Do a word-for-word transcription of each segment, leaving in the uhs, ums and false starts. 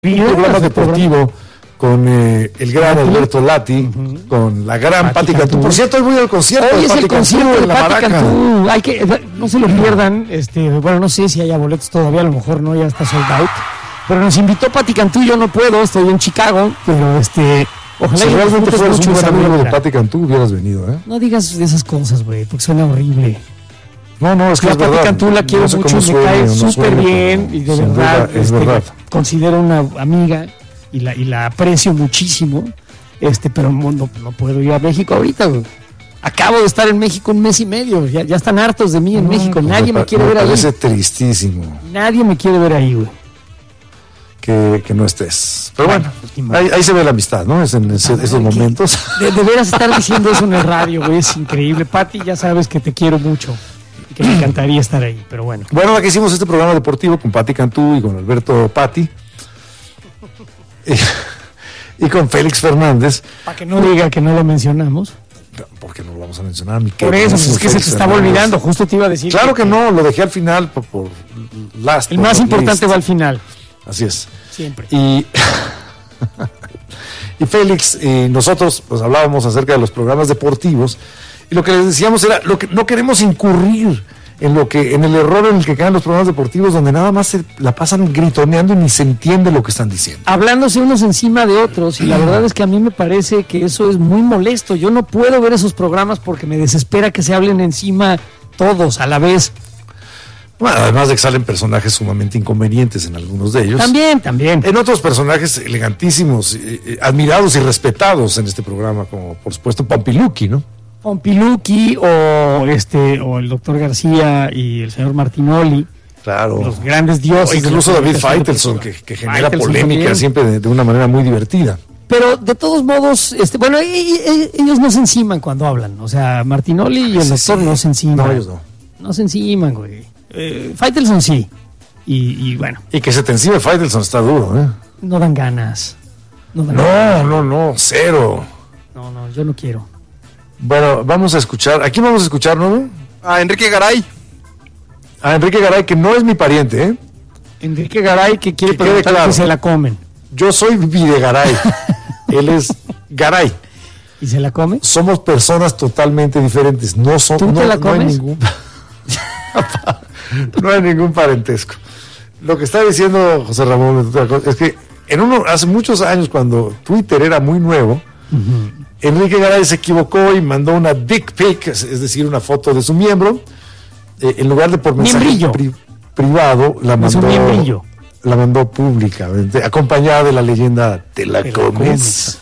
Un programa deportivo con eh, el gran Alberto Lati, uh-huh. con la gran Pati Cantú. Por cierto, hoy voy al concierto hoy de es Pati el concierto Cantú de en la Pati Maraca. Cantú. Hay que, no se lo pierdan. Este, bueno, no sé si haya boletos todavía, a lo mejor no, ya está sold out. Pero nos invitó Pati Cantú, yo no puedo, estoy en Chicago, pero este... Ojalá si realmente fueras un buen amigo de Pati Cantú, hubieras venido, ¿eh? No digas de esas cosas, güey, porque suena horrible. No, no, es que la es Pati verdad. Cantú la quiero no sé mucho, me suene, cae no súper bien, y de verdad, duda, es este, verdad. considero una amiga y la, y la aprecio muchísimo, este, pero no, no, no puedo ir a México ahorita, güey. Acabo de estar en México un mes y medio, ya, ya están hartos de mí en no, México, pues nadie me, me quiere me ver ahí. Me parece tristísimo. Nadie me quiere ver ahí, güey. Que, que no estés. Pero bueno, bueno ahí, ahí se ve la amistad, ¿no? Es en ese, ah, esos momentos. De, de veras estar diciendo eso en el radio, güey, es increíble. Pati, ya sabes que te quiero mucho y que me encantaría estar ahí, pero bueno. Bueno, aquí hicimos este programa deportivo con Pati Cantú y con Alberto Pati. Y, y con Félix Fernández. Para que no diga que no lo mencionamos. Porque no lo vamos a mencionar, mi Por eso, es que se te estaba olvidando, justo te iba a decir. Claro que, que no, lo dejé al final por, por last. El por más importante list. Va al final. Así es. Siempre. Y, y Félix y nosotros pues hablábamos acerca de los programas deportivos y lo que les decíamos era lo que no queremos incurrir en lo que en el error en el que caen los programas deportivos donde nada más se la pasan gritoneando y ni se entiende lo que están diciendo. Hablándose unos encima de otros y la verdad es que a mí me parece que eso es muy molesto. Yo no puedo ver esos programas porque me desespera que se hablen encima todos a la vez. Bueno, además de que salen personajes sumamente inconvenientes en algunos de ellos. También, también. En otros personajes elegantísimos, eh, admirados y respetados en este programa, como por supuesto Pompiluki, ¿no? Pompiluki o este o el doctor García y el señor Martinoli. Claro. Los grandes dioses. O incluso David Faitelson, que, que genera Faitelson polémica también. Siempre de, de una manera muy divertida. Pero de todos modos, este, bueno, ellos no se enciman cuando hablan. O sea, Martinoli y el doctor sí. no se enciman. No, ellos no. No se enciman, güey. Eh, Faitelson sí. Y, y bueno. Y que se te encime Faitelson está duro, ¿eh? No dan ganas. No, dan no, ganas. no, no, cero. No, no, yo no quiero. Bueno, vamos a escuchar. ¿A quién vamos a escuchar, no? A Enrique Garay. A Enrique Garay, que no es mi pariente, ¿eh? Enrique Garay, que quiere que preguntar claro. Si se la comen. Yo soy Videgaray. Él es Garay. ¿Y se la come? Somos personas totalmente diferentes. No son. ¿Tú no, te la comes? No hay ningún. No hay ningún parentesco. Lo que está diciendo José Ramón es que en uno hace muchos años, cuando Twitter era muy nuevo, uh-huh. Enrique Garay se equivocó y mandó una dick pic, es decir, una foto de su miembro, eh, en lugar de por mensaje pri- privado, la mandó, la mandó públicamente, acompañada de la leyenda "Te la te comes".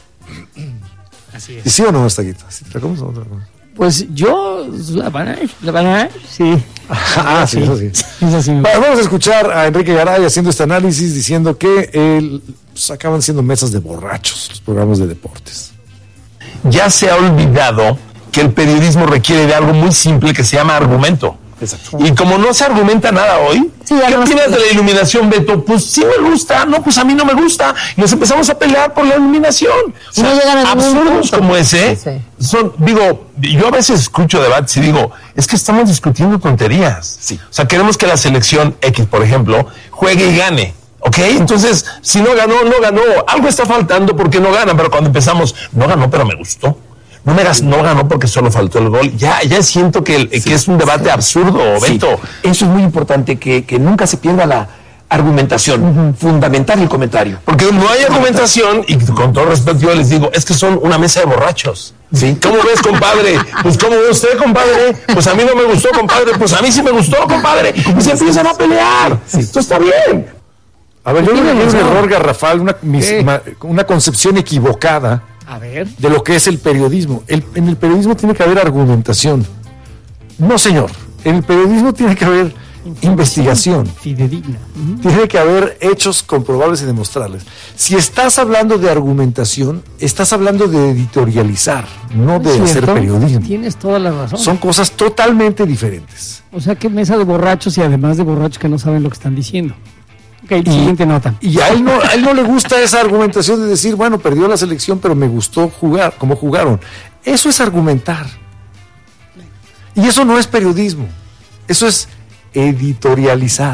Así es. ¿Y sí o no, Estaguito? ¿Sí te la comes o no te la comes? Pues yo, la van a la van a sí. Ah, sí, eso sí. Eso sí. Bueno, vamos a escuchar a Enrique Garay haciendo este análisis, diciendo que el, pues, acaban siendo mesas de borrachos los programas de deportes. Ya se ha olvidado que el periodismo requiere de algo muy simple que se llama argumento. Exacto. Y como no se argumenta nada hoy, sí, ¿qué opinas de la iluminación, Beto? Pues sí me gusta, no, pues a mí no me gusta. Y nos empezamos a pelear por la iluminación. O sea, no absurdos como ese sí, sí. son, digo, yo a veces escucho debates y digo, es que estamos discutiendo tonterías. Sí. O sea, queremos que la selección X, por ejemplo, juegue y gane. ¿Ok? Entonces, si no ganó, no ganó. Algo está faltando porque no ganan. Pero cuando empezamos, no ganó, pero me gustó. No me gas, no ganó porque solo faltó el gol. Ya, ya siento que, el, sí, que es un debate sí. absurdo, Beto. Sí. Eso es muy importante, que, que nunca se pierda la argumentación, uh-huh. fundamental el comentario. Porque no hay argumentación, y con todo respeto yo les digo, es que son una mesa de borrachos. ¿Sí? ¿Cómo ves, compadre? Pues ¿cómo ve usted, compadre? Pues a mí no me gustó, compadre. Pues a mí sí me gustó, compadre. Y se empiezan a pelear. Sí. Esto está bien. A ver, yo creo que es un error garrafal, una, misma, una concepción equivocada. A ver. De lo que es el periodismo. El, en el periodismo tiene que haber argumentación. No, señor. En el periodismo tiene que haber investigación. Fidedigna. Uh-huh. Tiene que haber hechos comprobables y demostrables. Si estás hablando de argumentación, estás hablando de editorializar, no de ¿cierto? Hacer periodismo. Tienes toda la razón. Son cosas totalmente diferentes. O sea, que mesa de borrachos y además de borrachos que no saben lo que están diciendo. Okay, y, siguiente nota. Y a él, no, a él no le gusta esa argumentación de decir, bueno, perdió la selección, pero me gustó jugar, como jugaron. Eso es argumentar. Y eso no es periodismo. Eso es editorializar.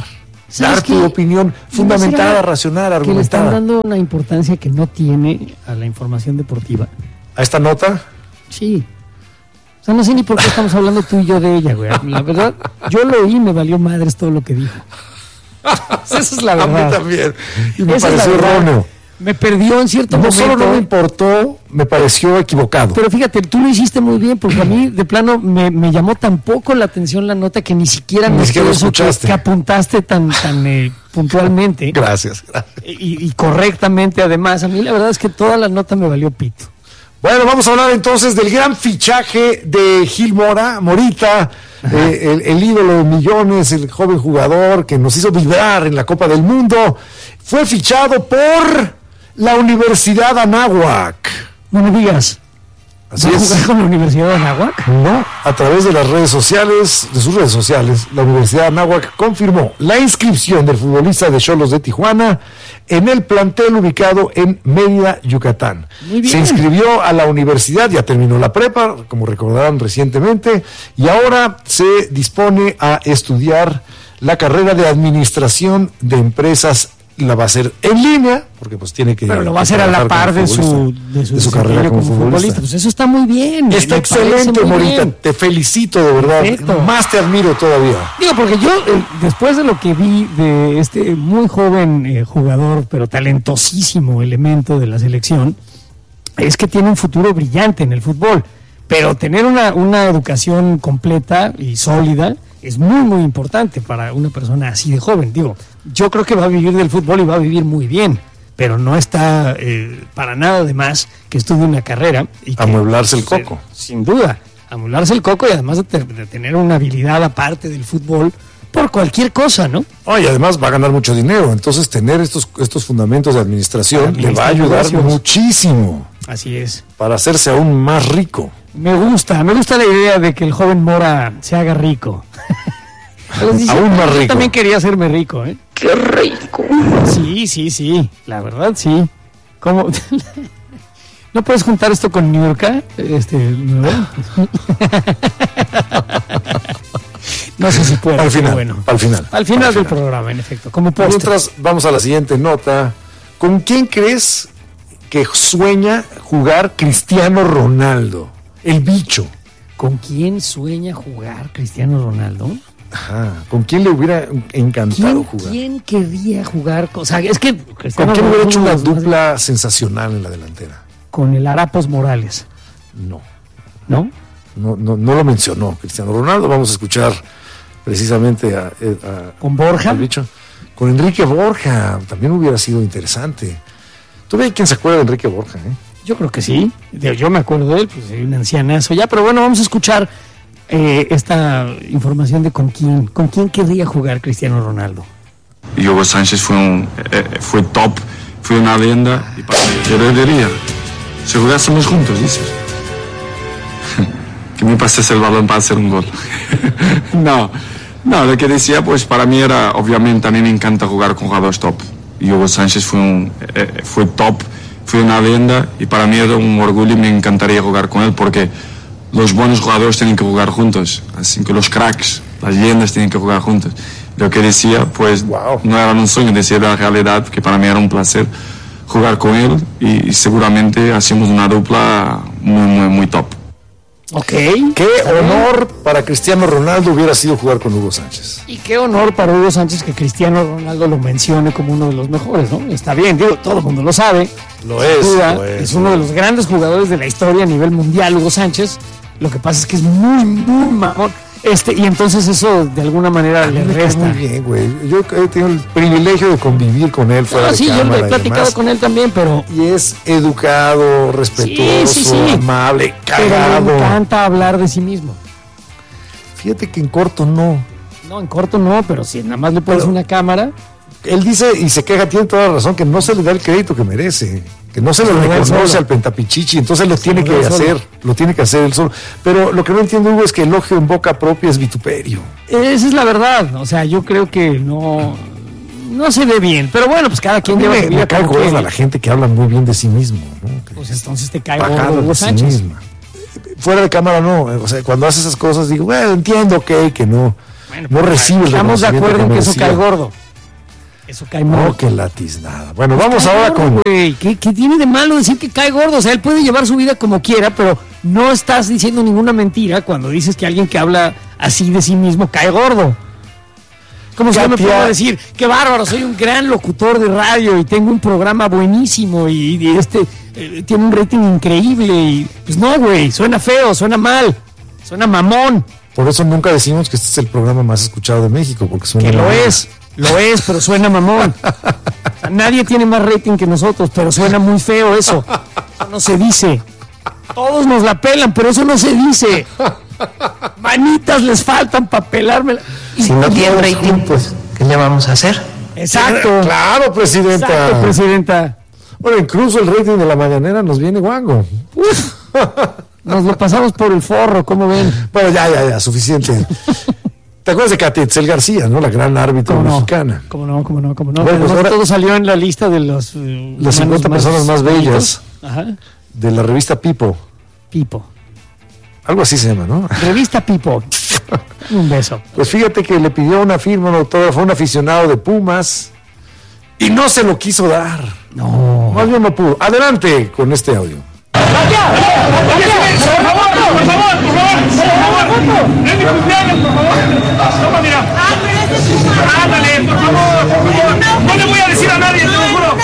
dar tu opinión fundamentada, racional, argumentada. Que le están dando una importancia que no tiene a la información deportiva. ¿A esta nota? Sí. O sea, no sé ni por qué estamos hablando tú y yo de ella, güey. La verdad, yo lo oí y me valió madres todo lo que dijo. Esa es la verdad. A mí también. Y me Esa pareció es la erróneo. Me perdió en cierto no momento. No solo no me importó, me pareció equivocado. Pero fíjate, tú lo hiciste muy bien, porque a mí de plano me, me llamó tan poco la atención la nota que ni siquiera ni me siquiera eso que, que apuntaste tan, tan eh, puntualmente. Gracias, gracias. Y, y correctamente además. A mí la verdad es que toda la nota me valió pito. Bueno, vamos a hablar entonces del gran fichaje de Gil Mora, Morita, eh, el, el ídolo de millones, el joven jugador que nos hizo vibrar en la Copa del Mundo. Fue fichado por la Universidad Anáhuac. No me digas. Así ¿Va es. a jugar con la Universidad de Anáhuac? No, a través de las redes sociales, de sus redes sociales, la Universidad Anáhuac confirmó la inscripción del futbolista de Xolos de Tijuana en el plantel ubicado en Mérida, Yucatán. Muy bien. Se inscribió a la universidad, ya terminó la prepa, como recordarán recientemente, y ahora se dispone a estudiar la carrera de administración de empresas. La va a hacer en línea, porque pues tiene que... Pero lo va a hacer a la par de su, de su, de su carrera como futbolista. futbolista. Pues eso está muy bien. Está excelente, Morita. Bien. Te felicito, de verdad. Perfecto. Más te admiro todavía. Digo, porque yo, eh, después de lo que vi de este muy joven eh, jugador, pero talentosísimo elemento de la selección, es que tiene un futuro brillante en el fútbol. Pero tener una, una educación completa y sólida es muy, muy importante para una persona así de joven. Digo, yo creo que va a vivir del fútbol y va a vivir muy bien, pero no está eh, para nada de más que estudie una carrera. Y que, amueblarse el coco. Sin duda, amueblarse el coco y además de, te, de tener una habilidad aparte del fútbol por cualquier cosa, ¿no? Oh, y además va a ganar mucho dinero, entonces tener estos, estos fundamentos de administración le va a ayudar negocios. muchísimo. Así es. Para hacerse aún más rico. Me gusta, me gusta la idea de que el joven Mora se haga rico. Aún más rico. Yo también quería hacerme rico, ¿eh? ¡Qué rico! Sí, sí, sí, la verdad sí. ¿Cómo? ¿No puedes juntar esto con Niurka? Este, ¿no? No sé si puede. Al final, bueno. al final. Al final al del final. programa, en efecto. Como postre. Mientras vamos a la siguiente nota. ¿Con quién crees que sueña jugar Cristiano Ronaldo? El bicho. ¿Con quién sueña jugar Cristiano Ronaldo? Ajá. ¿Con quién le hubiera encantado ¿Quién, jugar? ¿Quién querría jugar? O sea, es que Cristiano ¿Con quién hubiera hecho una dupla más... sensacional en la delantera? Con el Arapos Morales. No. ¿No? No, no, no lo mencionó Cristiano Ronaldo. Vamos a escuchar precisamente a, a con Borja. Al bicho. Con Enrique Borja. También hubiera sido interesante. ¿Todavía hay quien se acuerda de Enrique Borja? ¿eh? Yo creo que sí. Yo me acuerdo de él, pues soy un ancianazo ya. Pero bueno, vamos a escuchar eh, esta información de con quién, con quién querría jugar Cristiano Ronaldo. Hugo Sánchez fue un eh, fue top, fue una leyenda y para mí, yo le diría, si jugásemos juntos, dices, que me pases el balón para hacer un gol. no, no, lo que decía, pues para mí era, obviamente a mí me encanta jugar con jugadores top. Hugo Sánchez fue un eh, fue top, fue una leyenda y para mí era un orgullo y me encantaría jugar con él porque los buenos jugadores tienen que jugar juntos, así que los cracks, las leyendas tienen que jugar juntos. Lo que decía, pues wow. No era un sueño, decía la realidad, que para mí era un placer jugar con él y, y seguramente hacemos una dupla muy, muy, muy top. Ok. Qué honor para Cristiano Ronaldo hubiera sido jugar con Hugo Sánchez. Y qué honor para Hugo Sánchez que Cristiano Ronaldo lo mencione como uno de los mejores, ¿no? Está bien, digo, todo el mundo lo sabe. Lo es, duda, lo es. Es uno de los grandes jugadores de la historia a nivel mundial, Hugo Sánchez. Lo que pasa es que es muy, muy mamón. Este, y entonces eso de alguna manera le resta. Muy bien, güey. Yo he tenido el privilegio de convivir con él fuera no, de sí, cámara yo he platicado con él también, pero... Y es educado, respetuoso, sí, sí, sí. amable, cagado. Pero le encanta hablar de sí mismo. Fíjate que en corto no. No, en corto no, pero si nada más le pones pero, una cámara... Él dice, y se queja, tiene toda la razón, que no se le da el crédito que merece. Que no se, se lo reconoce al Pentapichichi, entonces lo se tiene que hacer, solo. lo tiene que hacer él solo. Pero lo que no entiendo, Hugo, es que elogio en boca propia es vituperio. Esa es la verdad, o sea, yo creo que no, no se ve bien, pero bueno, pues cada quien lleva su vida. Me cae gorda la gente que habla muy bien de sí mismo, ¿no? Pues entonces te cae gordo Hugo Sánchez. Sí misma. Fuera de cámara no, o sea, cuando hace esas cosas digo, bueno, entiendo que, que no, bueno, no recibe el estamos de acuerdo en que eso cae gordo. Eso cae mal. Oh, qué latiznada. Bueno, vamos cae ahora gordo, con... Güey. ¿Qué, ¿Qué tiene de malo decir que cae gordo? O sea, él puede llevar su vida como quiera, pero no estás diciendo ninguna mentira cuando dices que alguien que habla así de sí mismo cae gordo. Como si yo me puedo decir, qué bárbaro, soy un gran locutor de radio y tengo un programa buenísimo y, y este eh, tiene un rating increíble y pues no, güey, suena feo, suena mal, suena mamón. Por eso nunca decimos que este es el programa más escuchado de México, porque suena que lo mamón. es, lo es, pero suena mamón. O sea, nadie tiene más rating que nosotros, pero suena muy feo eso. Eso no se dice. Todos nos la pelan, pero eso no se dice. Manitas les faltan para pelármela. Si no tiene rating, pues, ¿qué le vamos a hacer? Exacto. Claro, presidenta. Exacto, presidenta. Bueno, incluso el rating de la mañanera nos viene guango. Uf, nos lo pasamos por el forro, ¿cómo ven? Bueno, ya, ya, ya, suficiente. ¿Te acuerdas de Katia Itzel García, no? La gran árbitro ¿Cómo mexicana. No? ¿Cómo no? ¿Cómo no? ¿Cómo no? Bueno, pues ahora, todo salió en la lista de los... Uh, las cincuenta más personas más bellas. Ajá. De la revista Pipo. Pipo. Algo así se llama, ¿no? Revista Pipo. Un beso. Pues fíjate que le pidió una firma, un autógrafo, un aficionado de Pumas y no se lo quiso dar. No. Más bien no pudo. Adelante con este audio. ¡Por favor, por favor, por favor! ¡Es mi cumpleaños, por favor! Toma, mira. Ándale, por favor, por favor. No le voy a decir a nadie, te lo juro.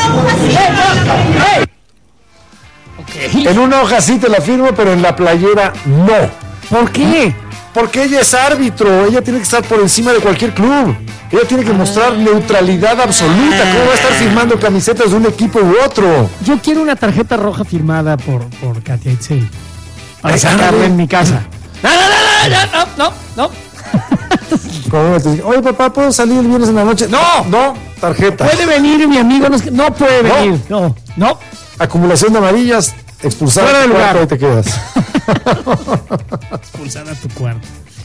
Okay. En una hoja sí te la firmo, pero en la playera no. ¿Por qué? Porque ella es árbitro, ella tiene que estar por encima de cualquier club. Ella tiene que mostrar neutralidad absoluta. ¿Cómo va a estar firmando camisetas de un equipo u otro? Yo quiero una tarjeta roja firmada por, por Katia Itzel. Para Ay, sacarla ándale. en mi casa. No, no, no, no, no, no, no. Como te digo, oye papá, ¿puedo salir el viernes en la noche? No, no, tarjeta. Puede venir mi amigo, no, es que- no puede No. venir. No, no. Acumulación de amarillas, expulsar Fuera a de tu lugar. cuarto y te quedas. Expulsar a tu cuarto.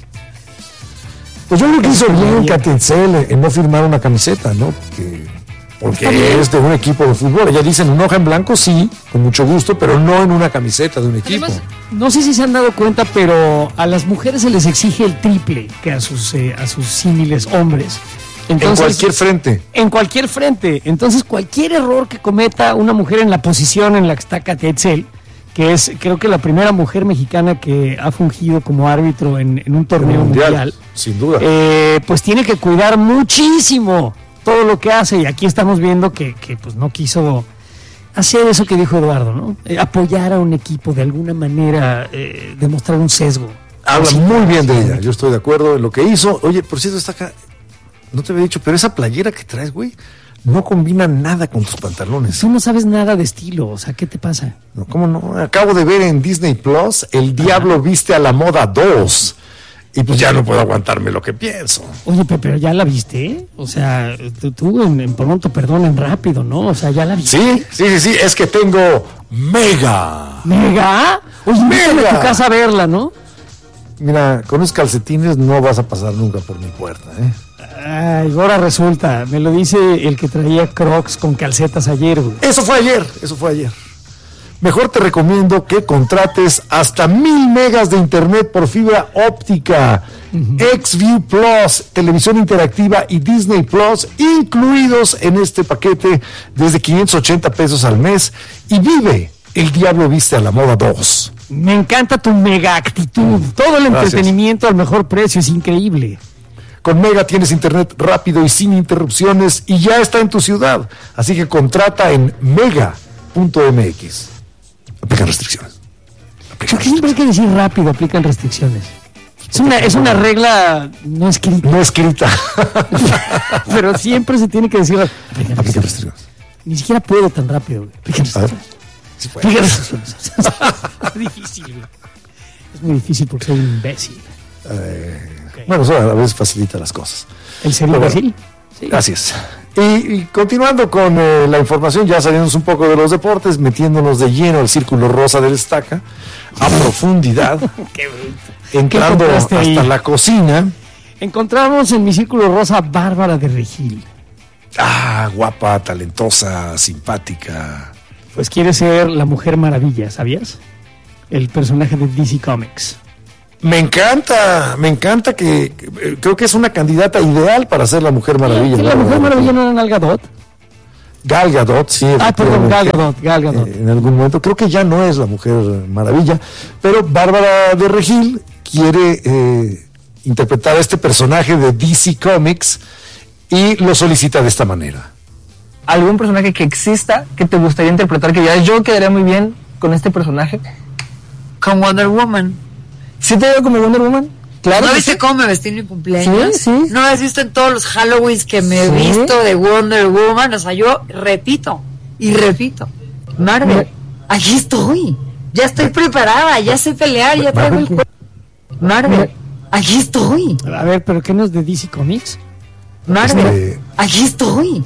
Pues yo creo que hizo bien Katia Itzel en no firmar una camiseta, ¿no? Porque, porque es de un equipo de fútbol. Ella dice en una hoja en blanco, sí, con mucho gusto, pero no en una camiseta de un equipo. Además, no sé si se han dado cuenta, pero a las mujeres se les exige el triple que a sus, eh, a sus símiles hombres. Entonces, en cualquier frente. En cualquier frente. Entonces, cualquier error que cometa una mujer en la posición en la que está Katia Itzel, que es creo que la primera mujer mexicana que ha fungido como árbitro en, en un torneo mundial, mundial sin duda. Eh, pues tiene que cuidar muchísimo todo lo que hace. Y aquí estamos viendo que, que pues no quiso hacer eso que dijo Eduardo, ¿no? Eh, apoyar a un equipo de alguna manera, eh, demostrar un sesgo. Habla muy bien de ella, yo estoy de acuerdo en lo que hizo. Oye, por cierto, está acá, no te había dicho, pero esa playera que traes, güey, no combina nada con tus pantalones. Tú no sabes nada de estilo, o sea, ¿qué te pasa? No, ¿cómo no? Acabo de ver en Disney Plus El Diablo Viste a la Moda dos. Y pues ya no puedo aguantarme lo que pienso. Oye, pero ya la viste, ¿eh? O sea, tú, tú en, en pronto, perdón, en rápido, ¿no? O sea, ya la viste. Sí, sí, sí, sí, es que tengo Mega. ¿Mega? Oye, invítame Mega. a tu casa a verla, ¿no? Mira, con esos calcetines no vas a pasar nunca por mi puerta, ¿eh? Ay, ahora resulta, me lo dice el que traía Crocs con calcetas ayer, güey. Eso fue ayer, eso fue ayer. Mejor te recomiendo que contrates hasta mil megas de internet por fibra óptica, uh-huh. Xview Plus, televisión interactiva y Disney Plus incluidos en este paquete desde quinientos ochenta pesos al mes y vive El Diablo Viste a la Moda dos. Me encanta tu mega actitud, todo el entretenimiento Gracias. Al mejor precio, es increíble. Con Mega tienes internet rápido y sin interrupciones y ya está en tu ciudad. Así que contrata en mega punto m x. Aplican restricciones. ¿Por qué siempre hay que decir rápido? Aplican restricciones. Es una, es una regla no escrita. No escrita. Pero siempre se tiene que decir rápido. Aplican Aplican restricciones. restricciones. Ni siquiera puedo tan rápido. Aplican restricciones. Sí Aplican restricciones. Es difícil. Güey. Es muy difícil porque soy un imbécil. Eh, okay. Bueno, eso a veces facilita las cosas. ¿El ser imbécil? Sí. Gracias. Y, y continuando con eh, la información, ya saliéndonos un poco de los deportes, metiéndonos de lleno al círculo rosa del Estaca, a profundidad, Qué entrando ¿Qué hasta ahí? la cocina. Encontramos en mi círculo rosa Bárbara de Regil. Ah, guapa, talentosa, simpática. Pues quiere ser la Mujer Maravilla, ¿sabías? El personaje de D C Comics. Me encanta, me encanta que, que creo que es una candidata ideal para ser la Mujer Maravilla. ¿Sí, la Mujer Maravilla no era Gal Gadot? Gal Gadot, sí. Ah, perdón, Gal Gadot, Gal Gadot. Eh, en algún momento, creo que ya no es la Mujer Maravilla, pero Bárbara de Regil quiere eh, interpretar a este personaje de D C Comics y lo solicita de esta manera. ¿Algún personaje que exista que te gustaría interpretar? Que ya yo quedaría muy bien con este personaje. Con Wonder Woman. ¿Sí te veo como Wonder Woman? Claro. ¿No que viste sí. cómo me vestí en mi cumpleaños? Sí, sí. ¿No has visto en todos los Halloweens que me he Sí. visto de Wonder Woman? O sea, yo repito y repito. Marvel, Me- aquí estoy. Ya estoy preparada, ya sé pelear, ya traigo el cuerpo. Marvel, aquí estoy. A ver, ¿pero qué no es de D C Comics? Marvel, Este- aquí estoy.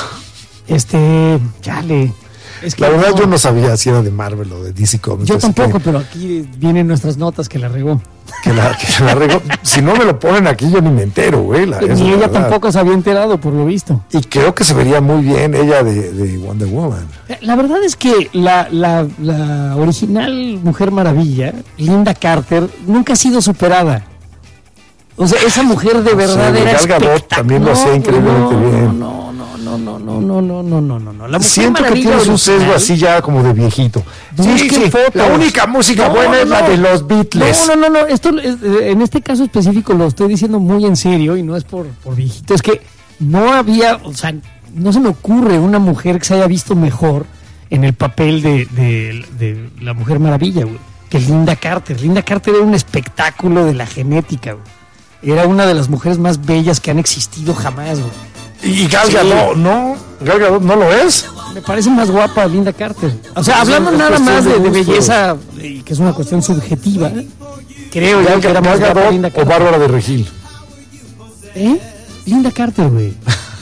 Este, chale. Es que La verdad yo no sabía si era de Marvel o de D C Comics. Yo así tampoco, que- pero aquí vienen nuestras notas que la regó. Que la, que la regó. Si no me lo ponen aquí, yo ni me entero, güey. la- esa es Ni la ella verdad. tampoco se había enterado, por lo visto. Y creo que se vería muy bien ella de, de Wonder Woman. La verdad es que la, la, la original Mujer Maravilla, Linda Carter, nunca ha sido superada. O sea, esa mujer de verdad Sí, era Gal Gadot espectacular. también lo hacía increíblemente no, bien. No, no, no, no, no, no, no, no, no, no, no. La Mujer Siento que Maravilla tienes un original- sesgo así ya como de viejito. Busquen fotos. La única música No, buena no, es la no. de los Beatles. No, no, no, no. Esto, es- en este caso específico lo estoy diciendo muy en serio y no es por, por viejito. Es que no había, o sea, no se me ocurre una mujer que se haya visto mejor en el papel de, de, de la Mujer Maravilla, güey, que Linda Carter. Linda Carter era un espectáculo de la genética, güey. Era una de las mujeres más bellas que han existido jamás, güey. Y Gal Sí. Gadot, no, Gal Gadot no lo es. Me parece más guapa Linda Carter. O sea, Es hablando una nada cuestión más de, de de gustos. belleza, y que es una cuestión subjetiva, creo yo Gal, que era Gal más guapa Gadot Linda o Carter. Bárbara de Regil. ¿Eh? Linda Carter, güey.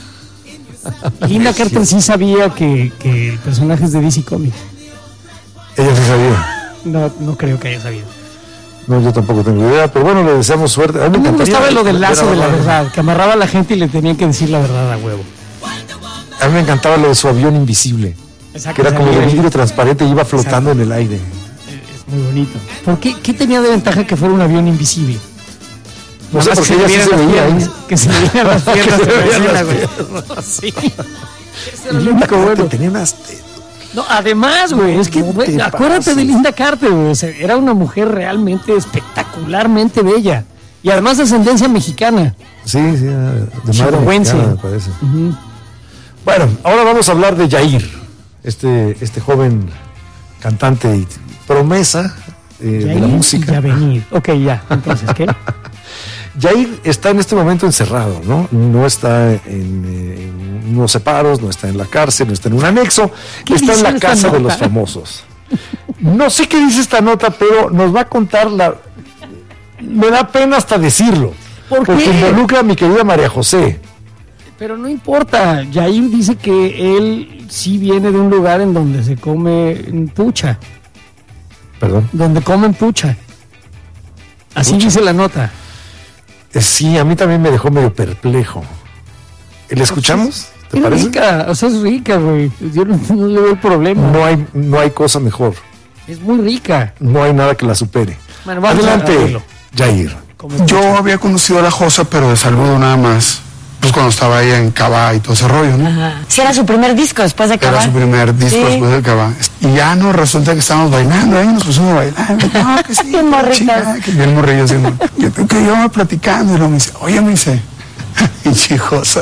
Linda Carter sí sabía que, que el personaje es de D C Comics. Ella sí sabía. No, no creo que haya sabido. No, yo tampoco tengo idea, pero bueno, le deseamos suerte. A mí A mí me encantaría gustaba lo del ver lazo a de la Bárbara. verdad, que amarraba a la gente y le tenían que decir la verdad a huevo. A mí me encantaba lo de su avión invisible. Exacto, Que era como de salía ahí. vidrio transparente y iba flotando en el aire. Es muy bonito. ¿Por qué, qué tenía de ventaja que fuera un avión invisible? No sé, Nada más porque que ella sí vieran se las veía piernas, ahí. que se le vieran las piernas Que se en la veían escena, las güey. Sí. Ese era Y lo Linda único Carter bueno. tenía unas tetas. No, además, güey, es que, No güey, te acuérdate pases. de Linda Carter, güey, o sea, era una mujer realmente espectacularmente bella. Y además de ascendencia mexicana. Sí, sí, de madre Chihuahuense. mexicana, me parece. Ujú. Bueno, ahora vamos a hablar de Yair, este, este joven cantante y promesa eh, de Ya la ir y música. ya venir. Ok, ya. Entonces, ¿qué? Yair está en este momento encerrado, ¿no? No está en, eh, en unos separos, no está en la cárcel, no está en un anexo, ¿Qué está en dice la esta casa de nota? los famosos. No sé qué dice esta nota, pero nos va a contar la... Me da pena hasta decirlo, ¿Por porque qué? involucra a mi querida María José. Pero no importa. Jair dice que él sí viene de un lugar en donde se come pucha. Perdón. Donde comen pucha. Así Pucha. dice la nota. Eh, Sí, a mí también me dejó medio perplejo. ¿Le escuchamos? ¿Te Es parece? rica, o sea, es rica, güey. Yo no, no le veo el problema. No hay, no hay cosa mejor. Es muy rica. No hay nada que la supere. Bueno, vamos a Adelante, verlo. Jair. Como Yo había conocido a la Josa, pero de saludo nada más. Pues cuando estaba ahí en Cava y todo ese rollo, ¿no? Ajá. Sí, era su primer disco después de Era acabar. su primer disco Sí. después de Cava. Y ya no, resulta que estábamos bailando ahí, nos pusimos a bailar. No, que sí, Bien que la morritas. chingada, que bien morrillo, así, ¿no? Yo creo que íbamos platicando y luego me dice, oye, me dice, pinche Josa.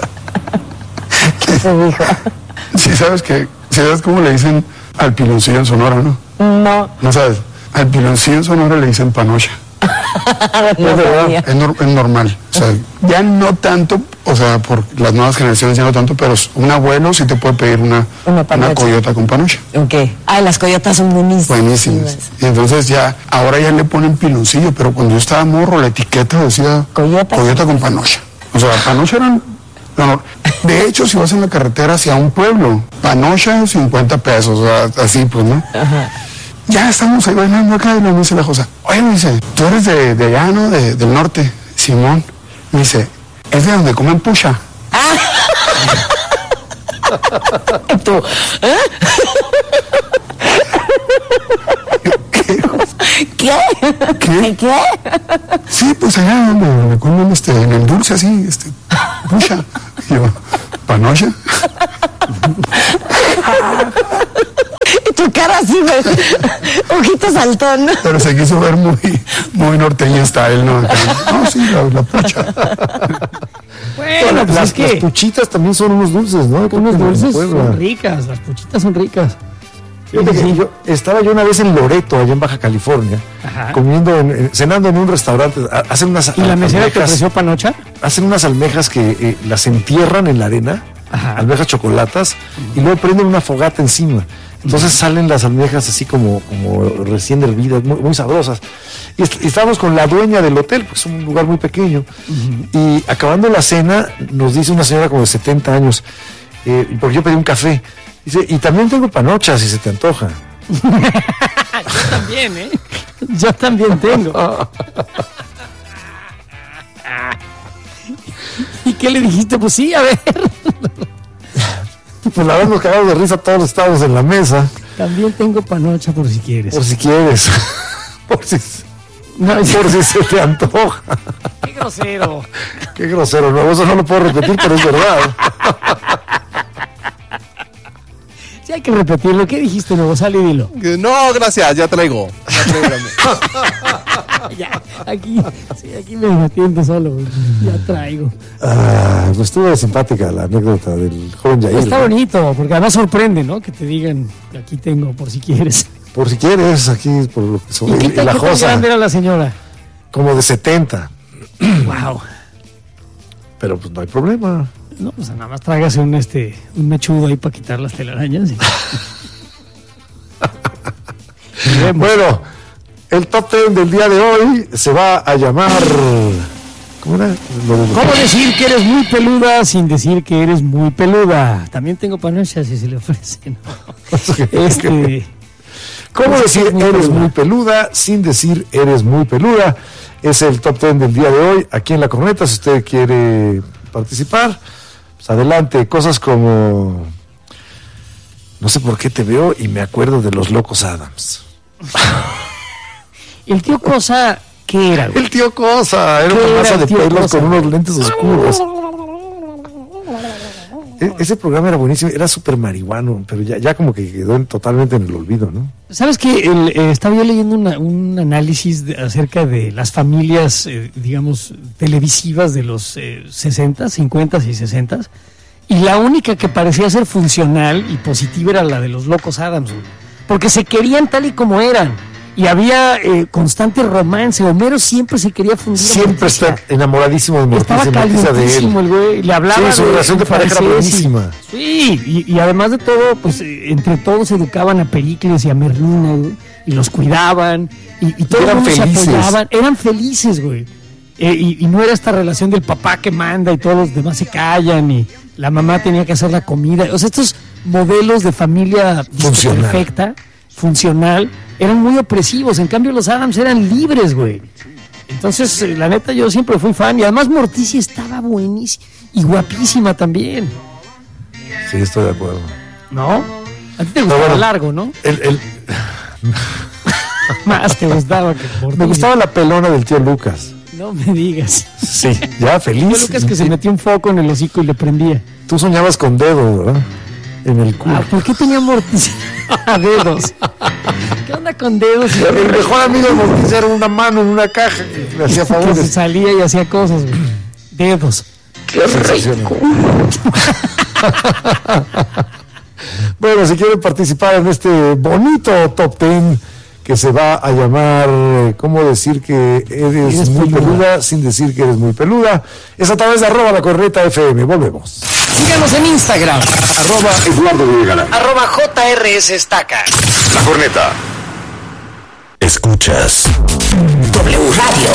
Se dijo. Sí, sabes que, sí sabes cómo le dicen al piloncillo en Sonora, ¿no? No, No sabes, al piloncillo en Sonora le dicen panocha. no Es verdad, sabía. es, nor- es normal. O sea, ya no tanto, o sea, por las nuevas generaciones ya no tanto, pero un abuelo sí te puede pedir una, Una una, panocha. coyota con panocha. Ok. Ay, las coyotas son buenísimas. Buenísimas. Y entonces ya, ahora ya le ponen piloncillo, pero cuando yo estaba morro, la etiqueta decía Coyota. coyota con panocha. O sea, panocha eran... no, no. De hecho, si vas en la carretera hacia un pueblo, panocha, cincuenta pesos, o sea, así pues, ¿no? Ajá. Ya estamos ahí bailando acá y luego me dice la Josa, oye, me dice, tú eres de, de allá, ¿no? De- del norte, Simón. Me dice, es de donde comen pucha. Tú. ¿Eh? ¿Qué? ¿Qué? ¿Qué? Sí, pues allá donde me comen este, en el dulce así, este, pucha. Y yo, ¿panocha? Y tu cara así, ojito saltón. Pero se quiso ver muy, muy norteño style, ¿no? No, sí, la, la pucha. Bueno, pues las, es que las puchitas también son unos dulces, ¿no? unos dulces son ricas, las puchitas son ricas. Fíjate que yo, estaba yo una vez en Loreto, allá en Baja California, Ajá. comiendo, en, en- cenando en un restaurante. a- Hacen unas ¿Y la mesera te almejas, ofreció panocha? hacen unas almejas que eh, las entierran en la arena, Ajá. almejas chocolatas, y luego prenden una fogata encima. Entonces salen las almejas así como, como recién hervidas, muy, muy sabrosas. Y, est- y estábamos con la dueña del hotel, pues es un lugar muy pequeño. Y acabando la cena, nos dice una señora como de setenta años, eh, porque yo pedí un café. Dice, y también tengo panochas si se te antoja. Yo también, ¿eh? Yo también tengo. ¿Y qué le dijiste? Pues sí, a ver. Pues la verdad nos cagamos de risa, todos estábamos en la mesa, También tengo panocha por si quieres. por si quieres. por, si, No, por si se te antoja. qué grosero. Qué grosero, no, eso no lo puedo repetir, pero es verdad. Sí hay que repetirlo. ¿Qué dijiste, luego? Sal y dilo. No, gracias, ya traigo. Ya traigo la mía. Ya, aquí, sí, aquí me atiendo solo. güey. Ya traigo. Ah, pues estuvo simpática la anécdota del joven Yair. Está ¿no? bonito, porque además sorprende, ¿no? Que te digan, aquí tengo, por si quieres. Por si quieres, aquí por lo que ¿Y sobre qué y tan, la qué tan josa, grande era la señora? como de setenta. Wow. Pero pues no hay problema. No, pues nada más trágase un, este, un mechudo ahí para quitar las telarañas. y- Y vemos. Bueno, el top ten del día de hoy se va a llamar... ¿Cómo era? Lo de- ¿Cómo decir que eres muy peluda sin decir que eres muy peluda? También tengo panochas si se le ofrecen. Este, ¿Cómo decir muy eres peluda? muy peluda sin decir eres muy peluda? Es el top ten del día de hoy aquí en La Corneta. Si usted quiere participar, pues adelante. Cosas como... No sé por qué te veo y me acuerdo de los Locos Adams. el tío Cosa, ¿qué era? güey? El tío Cosa, era ¿Qué una era masa el de tío pelos Cosa? con unos lentes oscuros. E- ese programa era buenísimo, era súper marihuano, pero ya, ya como que quedó en- totalmente en el olvido, ¿no? ¿Sabes qué? El, eh, estaba yo leyendo una- un análisis de- acerca de las familias, eh, digamos, televisivas de los eh, sesenta, cincuenta y sesenta, y la única que parecía ser funcional y positiva era la de los Locos Adams, güey. Porque se querían tal y como eran, y había eh, constante romance. Homero siempre se quería fundir a Siempre Morticia. está enamoradísimo de Morticia, Estaba Morticia de calientísimo él. el güey, le hablaba Sí, su de- relación de en pareja era francés y- buenísima. Sí, y, y además de todo, pues eh, entre todos educaban a Pericles y a Merlina, güey, y los cuidaban, y, y todos Eran se felices. apoyaban, eran felices, güey. Eh, y, y no era esta relación del papá que manda y todos los demás se callan y la mamá tenía que hacer la comida. O sea, estos modelos de familia disque Funcional. perfecta, funcional, eran muy opresivos. En cambio, los Adams eran libres, güey. Entonces, eh, la neta, yo siempre fui fan. Y además, Morticia estaba buenísima y guapísima también, Sí, estoy de acuerdo. ¿no? A ti te gustaba bueno. largo, ¿no? El, el- Más te gustaba que Morticia. me gustaba la pelona del tío Lucas. No me digas. Sí, ya Yo feliz. Lucas que se metió un foco en el hocico y le prendía. Tú soñabas con dedos, ¿verdad? En el culo. Ah, ¿por qué tenía Morticia a dedos? ¿Qué onda con dedos? El mejor amigo de Morticia era una mano en una caja que le hacía Que se favores. salía y hacía cosas, güey. Dedos. Sensacional. Bueno, si quieren participar en este bonito top ten que se va a llamar eh, ¿cómo decir que eres, Eres muy peluda. peluda sin decir que eres muy peluda? Es a través de arroba la corneta F M. Volvemos. Síganos en Instagram. Arroba Eduardo Villalán. Arroba J R S Estaca. La Corneta. Escuchas W Radio.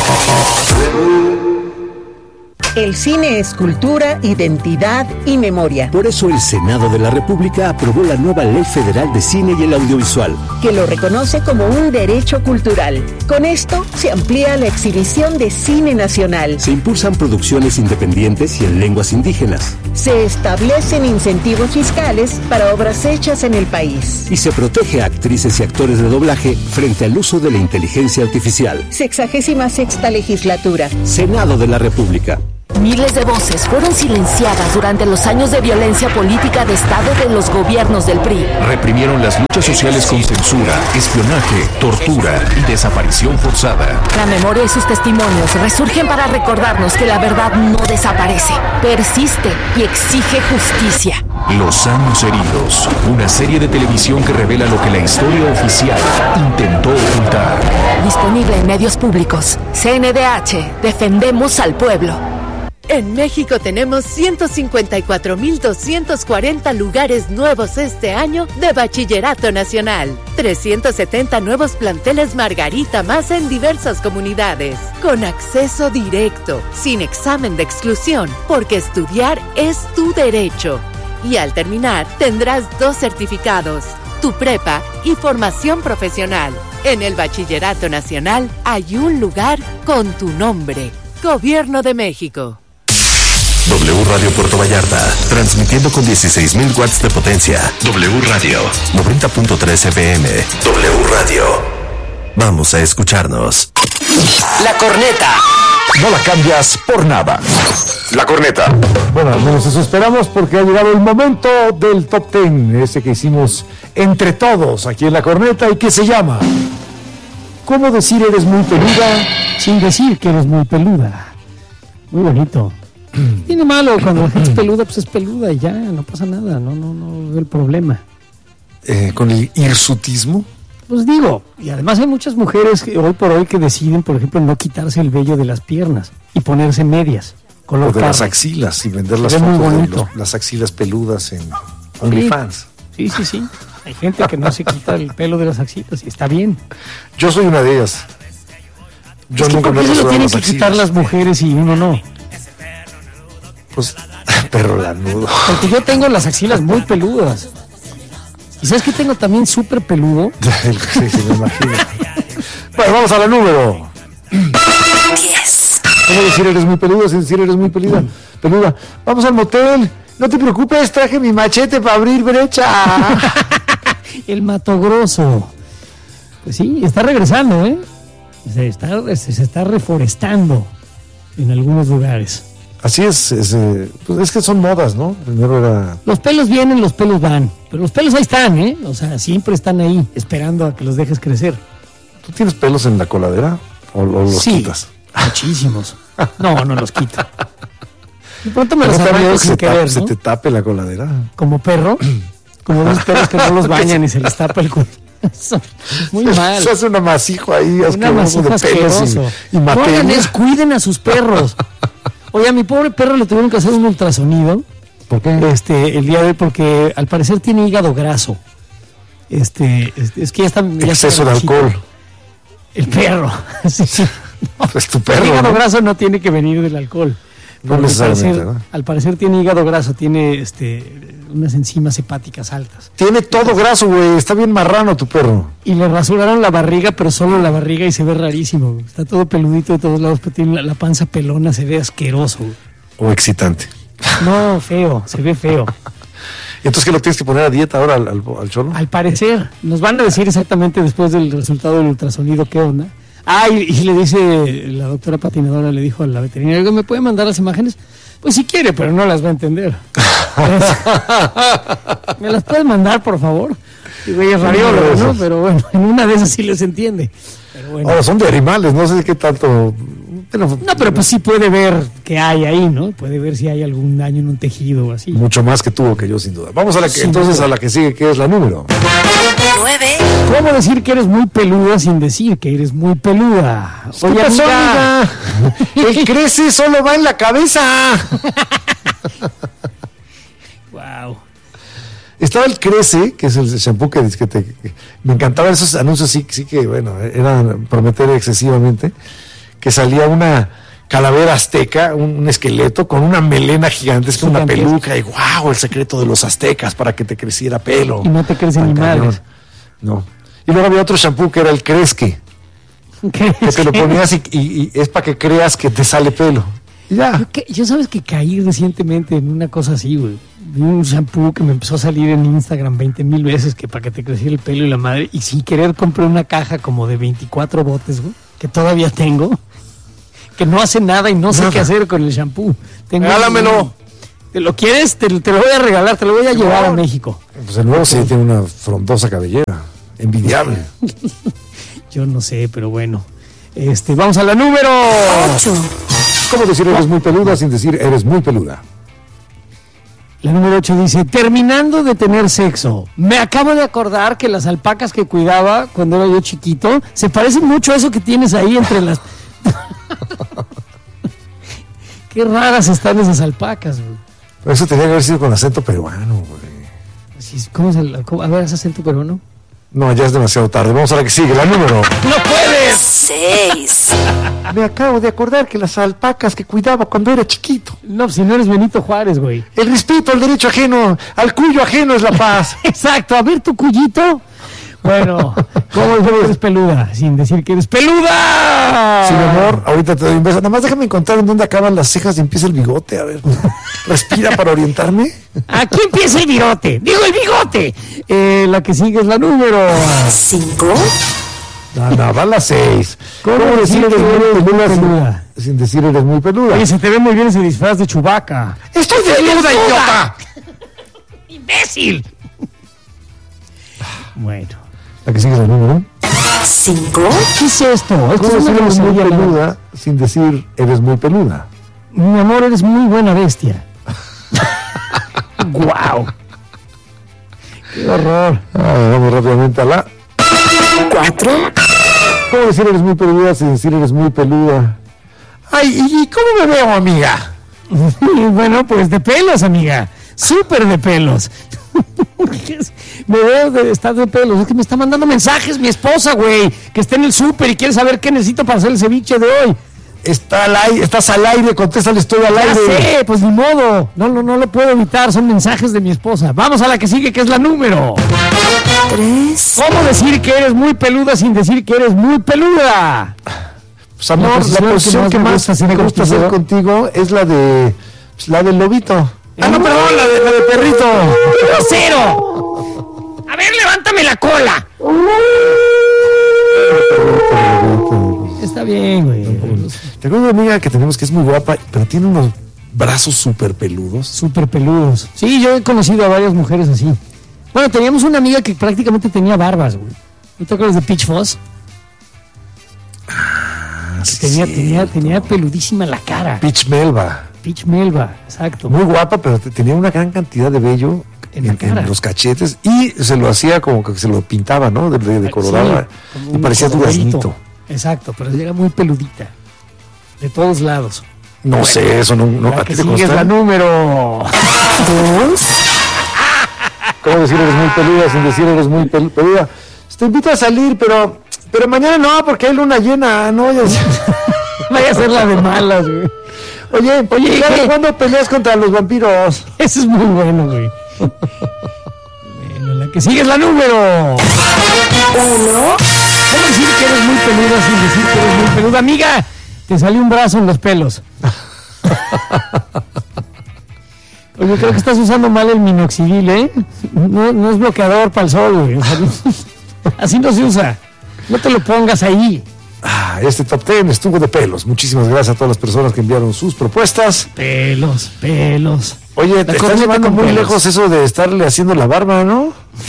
El cine es cultura, identidad y memoria. Por eso el Senado de la República aprobó la nueva Ley Federal de Cine y el Audiovisual, Que lo reconoce como un derecho cultural. Con esto se amplía la exhibición de cine nacional. Se impulsan producciones independientes y en lenguas indígenas. Se establecen incentivos fiscales para obras hechas en el país. Y se protege a actrices y actores de doblaje frente al uso de la inteligencia artificial. Sexagésima sexta legislatura. Senado de la República. Miles de voces fueron silenciadas durante los años de violencia política de Estado de los gobiernos del P R I. Reprimieron las luchas sociales con censura, espionaje, tortura y desaparición forzada. La memoria y sus testimonios resurgen para recordarnos que la verdad no desaparece, persiste y exige justicia. Los años heridos, una serie de televisión que revela lo que la historia oficial intentó ocultar. Disponible en medios públicos. C N D H, defendemos al pueblo. En México tenemos ciento cincuenta y cuatro mil doscientos cuarenta lugares nuevos este año de Bachillerato Nacional. trescientos setenta nuevos planteles Margarita más en diversas comunidades. Con acceso directo, sin examen de exclusión, porque estudiar es tu derecho. Y al terminar, tendrás dos certificados, tu prepa y formación profesional. En el Bachillerato Nacional hay un lugar con tu nombre. Gobierno de México. W Radio Puerto Vallarta, transmitiendo con dieciséis mil watts de potencia. W Radio, noventa punto tres F M. W Radio. Vamos a escucharnos. La corneta. No la cambias por nada. La corneta. Bueno, al menos eso esperamos porque ha llegado el momento del Top Ten, ese que hicimos entre todos aquí en La Corneta y que se llama ¿Cómo decir eres muy peluda sin decir que eres muy peluda? Muy bonito. Tiene malo cuando la gente es peluda, pues es peluda y ya, no pasa nada, no, no, no veo el problema. Eh, con el hirsutismo. Pues digo, y además hay muchas mujeres que hoy por hoy que deciden, por ejemplo, no quitarse el vello de las piernas y ponerse medias. Color o de carne. Las axilas y vender las fotos de los, las axilas peludas en OnlyFans. Sí, sí, sí. Hay gente que no se quita el pelo de las axilas y está bien. Yo soy una de ellas. Yo es nunca que me he ¿por qué se lo tienen que axilas? quitar las mujeres y uno no? Pues, perro lanudo. Porque yo tengo las axilas muy peludas. ¿Y sabes que tengo también súper peludo? Sí, sí, me imagino. Bueno, vamos a la número diez. ¿Cómo decir eres muy peludo sin decir eres muy peluda? Peluda. Vamos al motel. No te preocupes, traje mi machete para abrir brecha. El Mato Grosso. Pues sí, está regresando, ¿eh? Se está, se está reforestando en algunos lugares. Así es, es, eh, pues es que son modas, ¿no? Primero era... Los pelos vienen, los pelos van. Pero los pelos ahí están, ¿eh? O sea, siempre están ahí, esperando a que los dejes crecer. ¿Tú tienes pelos en la coladera? ¿O, o los sí, quitas? Muchísimos. No, no los quito. De pronto me los ¿No arranco que sin se, querer, tape, ¿no? se te tape la coladera? Como perro. Como dos perros que no los bañan y se les tapa el culo. Muy mal. Se hace un amasijo ahí, un amasijo de pelos asqueroso. y, y materia. Cuiden a sus perros. Oye, a mi pobre perro le tuvieron que hacer un ultrasonido. ¿Por qué? Este, el día de hoy, porque al parecer tiene hígado graso. Este, es, es que ya está. Ya exceso de alcohol. El perro. Sí, sí. No, es tu perro. El hígado ¿no? graso no tiene que venir del alcohol. No necesariamente, al parecer, ¿no? Al parecer tiene hígado graso, tiene este, unas enzimas hepáticas altas. Tiene todo graso, güey. Está bien marrano tu perro. Y le rasuraron la barriga, pero solo la barriga y se ve rarísimo. Está todo peludito de todos lados, pero tiene la, la panza pelona, se ve asqueroso. O excitante. No, feo, se ve feo. Entonces, ¿qué lo tienes que poner a dieta ahora al, al, al cholo? Al parecer, nos van a decir exactamente después del resultado del ultrasonido qué onda. Ah, y, y le dice la doctora patinadora, le dijo a la veterinaria, ¿me puede mandar las imágenes? Pues si quiere, pero no las va a entender. ¿Me las puedes mandar, por favor? Digo, ella es radióloga, ¿no? Pero bueno, en una de esas sí les entiende. Pero bueno. Ahora, son de animales, no sé qué tanto... Pero, no, pero pues sí puede ver qué hay ahí, ¿no? Puede ver si hay algún daño en un tejido o así. Mucho más que tuvo que yo, sin duda. Vamos a la que, Sin entonces duda. a la que sigue, que es la número. nueve. ¿Cómo decir que eres muy peluda sin decir que eres muy peluda? Oye, Oye, pasó, amiga, amiga? El crece solo va en la cabeza. Wow. Estaba el Crece, que es el shampoo que, que te... que me encantaban esos anuncios, sí, sí que, bueno, eran prometer excesivamente, que salía una calavera azteca, un, un esqueleto con una melena gigantesca, una peluca, y wow, el secreto de los aztecas para que te creciera pelo. Y no te crece ni madres. No. Y luego había otro shampoo que era el Cresque, que te lo ponías y, y, y es para que creas que te sale pelo. Ya. Yo, que, yo sabes que caí recientemente en una cosa así, güey. Vi un shampoo que me empezó a salir en Instagram veinte mil veces que para que te creciera el pelo y la madre. Y sin querer compré una caja como de veinticuatro botes, güey, que todavía tengo. Que no hace nada y no sé nada. qué hacer con el shampoo. Tengo Regálamelo. Un, ¿Te lo quieres? Te, te lo voy a regalar, te lo voy a llevar a México. Pues el nuevo sí tiene una frondosa cabellera. Envidiable. Yo no sé, pero bueno. Este, vamos a la número ocho. ¿Cómo decir eres muy peluda sin decir eres muy peluda? La número ocho dice, terminando de tener sexo, me acabo de acordar que las alpacas que cuidaba cuando era yo chiquito se parecen mucho a eso que tienes ahí entre las... Qué raras están esas alpacas, güey. Eso tenía que haber sido con acento peruano, güey. ¿Cómo es el, cómo, a ver, ¿es acento peruano? No, ya es demasiado tarde. Vamos a la que sigue, la número. ¡No puedes! Seis. Me acabo de acordar que las alpacas que cuidaba cuando era chiquito. No, si no eres Benito Juárez, güey. El respeto al derecho ajeno, al cuyo ajeno es la paz. Exacto, a ver tu cuyito. Bueno, ¿cómo decir que eres peluda? Sin decir que eres peluda. Sí, mi amor, ahorita te doy un beso. Nada más déjame encontrar en dónde acaban las cejas y empieza el bigote. A ver, respira para orientarme. Aquí empieza el bigote. Digo, el bigote. Eh, la que sigue es la número cinco. No, no, va la seis. ¿Cómo, ¿Cómo decir que eres muy peluda? Sin, sin decir eres muy peluda. Oye, se te ve muy bien ese disfraz de Chewbacca. ¡Estoy desnuda, idiota! ¡Imbécil! Bueno. ¿La que sigue es el número? Cinco. ¿Qué es esto? ¿Cómo decir eres muy peluda sin decir eres muy peluda? Mi amor, eres muy buena bestia. ¡Guau! ¡Qué horror! Ah, vamos rápidamente a la... Cuatro. ¿Cómo decir eres muy peluda sin decir eres muy peluda? Ay, ¿y cómo me veo, amiga? Bueno, pues de pelos, amiga. Súper de pelos. Me veo de estar de pelos. Es que me está mandando mensajes mi esposa, güey, que está en el súper y quiere saber qué necesito para hacer el ceviche de hoy. Está al aire, estás al aire, contéstale, estoy al ya aire. Ya sé, pues ni modo. No, no, no lo puedo evitar, son mensajes de mi esposa. Vamos a la que sigue, que es la número tres. ¿Cómo decir que eres muy peluda sin decir que eres muy peluda? Pues amor, la posición que más, que más me gusta hacer contigo es la de pues, la del lobito. Ah, no, perdón, la de, la de perrito. ¡Grosero! A ver, levántame la cola. Está bien, güey. Te acuerdas de una amiga que tenemos que es muy guapa, pero tiene unos brazos súper peludos. Súper peludos. Sí, yo he conocido a varias mujeres así. Bueno, teníamos una amiga que prácticamente tenía barbas, güey. ¿No te acuerdas de Peach Fuzz? Ah, sí, tenía, sí, tenía, tenía peludísima la cara. Peach Melba. Peach Melba, exacto. Muy guapa, pero tenía una gran cantidad de vello en, en, en los cachetes y se lo hacía como que se lo pintaba, ¿no? De, de, de coloraba. Sí, y parecía duraznito. Exacto, pero era muy peludita. De todos lados. No bueno, sé, eso no... no ¿a ti te consta? La número dos. ¿Cómo decir eres muy peluda sin decir eres muy peluda? Te invito a salir, pero pero mañana no, porque hay luna llena, ¿no? Vaya a ser la de malas, güey. Oye, oye, ¿cuándo peleas contra los vampiros? Eso es muy bueno, güey. Bueno, la que sigue es la número uno. ¿Cómo decir que eres muy peluda sin decir que eres muy peluda? Amiga, te salió un brazo en los pelos. Oye, creo que estás usando mal el minoxidil, ¿eh? No, no es bloqueador para el sol, güey. O sea, no, así no se usa. No te lo pongas ahí. Ah, este top ten estuvo de pelos. Muchísimas gracias a todas las personas que enviaron sus propuestas. Pelos, pelos. Oye, te estás llevando muy pelos. lejos eso de estarle haciendo la barba, ¿no?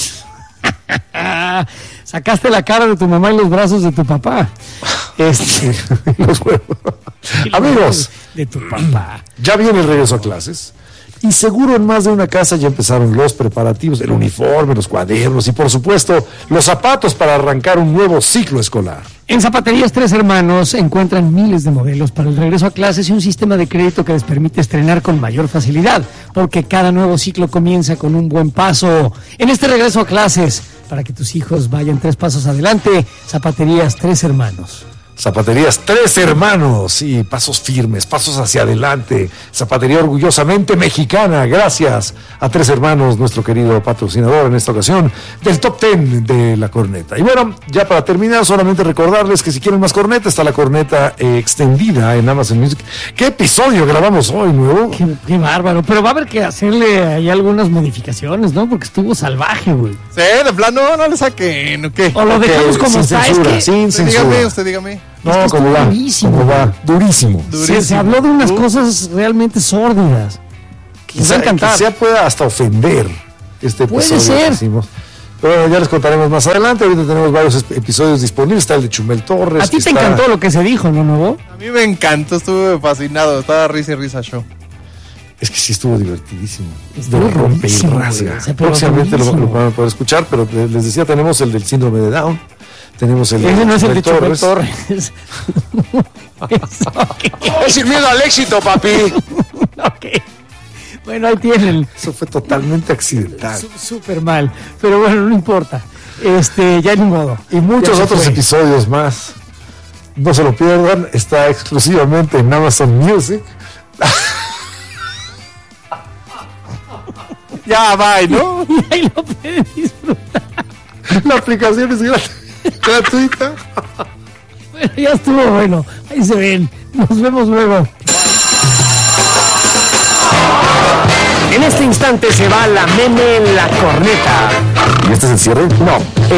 Sacaste la cara de tu mamá y los brazos de tu papá. Este, los huevos. Amigos, de tu papá. Ya viene el regreso a clases. Y seguro en más de una casa ya empezaron los preparativos, el uniforme, los cuadernos y por supuesto los zapatos para arrancar un nuevo ciclo escolar. En Zapaterías Tres Hermanos encuentran miles de modelos para el regreso a clases y un sistema de crédito que les permite estrenar con mayor facilidad, porque cada nuevo ciclo comienza con un buen paso. En este regreso a clases, para que tus hijos vayan tres pasos adelante, Zapaterías Tres Hermanos. Zapaterías Tres Hermanos y pasos firmes, pasos hacia adelante. Zapatería orgullosamente mexicana. Gracias a Tres Hermanos, nuestro querido patrocinador en esta ocasión del Top Ten de La Corneta. Y bueno, ya para terminar, solamente recordarles que si quieren más corneta, está la corneta eh, extendida en Amazon Music. ¿Qué episodio grabamos hoy, nuevo? Qué, qué bárbaro, pero va a haber que hacerle ahí algunas modificaciones, ¿no? Porque estuvo salvaje, güey. Sí, de plano no le saquen, ¿o qué? O lo dejamos como está, es que... Sin usted censura. dígame, usted dígame. No, es que como va, durísimo, como va, durísimo. Se, se habló de unas cosas realmente sórdidas. Que nos va a encantar. Quizá pueda hasta ofender este Puede episodio ser. que hicimos. Pero bueno, ya les contaremos más adelante. Ahorita tenemos varios esp- episodios disponibles. Está el de Chumel Torres. A ti te está... encantó lo que se dijo, ¿no, Nuevo? A mí me encantó, estuve fascinado. Estaba risa y risa show. Es que sí estuvo divertidísimo. Estuvo de rompe y buenísimo, rasga. güey. O sea, pero Próximamente lo, buenísimo. lo van a poder escuchar, pero les decía, tenemos el del síndrome de Down. Tenemos el Ese no es el de Chumel Torres. Torres. Es sin miedo al éxito, papi. Ok. Bueno, ahí tienen. Eso fue totalmente accidental. Su- Súper mal. Pero bueno, no importa. Este, ya ni modo. Y muchos Ya se otros fue. episodios más. No se lo pierdan. Está exclusivamente en Amazon Music. Ya, bye, ¿no? Y ahí lo pueden disfrutar. La aplicación es grat- gratuita. Bueno, ya estuvo bueno. Ahí se ven. Nos vemos luego. En este instante se va la meme en la corneta. ¿Y este es el cierre? No.